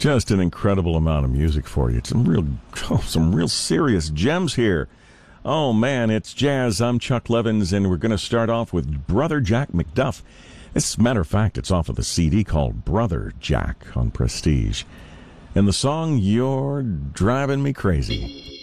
Just an incredible amount of music for you. Some real serious gems here. Oh, man, it's jazz. I'm Chuck Levins, and we're going to start off with Brother Jack McDuff. As a matter of fact, it's off of the CD called Brother Jack on Prestige. And the song, You're Driving Me Crazy.